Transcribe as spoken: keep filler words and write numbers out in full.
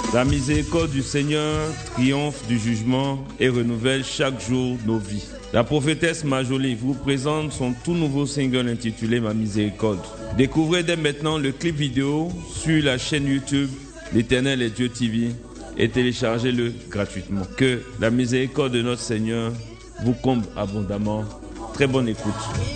La miséricorde du Seigneur triomphe du jugement et renouvelle chaque jour nos vies. La prophétesse Majoli vous présente son tout nouveau single intitulé Ma miséricorde. Découvrez dès maintenant le clip vidéo sur la chaîne YouTube L'Éternel est Dieu T V et téléchargez-le gratuitement. Que la miséricorde de notre Seigneur vous comble abondamment. Très bonne écoute.